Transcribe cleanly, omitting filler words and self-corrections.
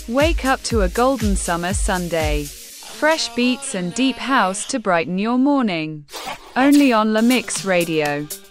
Wake up to a golden summer Sunday. Fresh beats and deep house to brighten your morning. Only on La Mix Radio.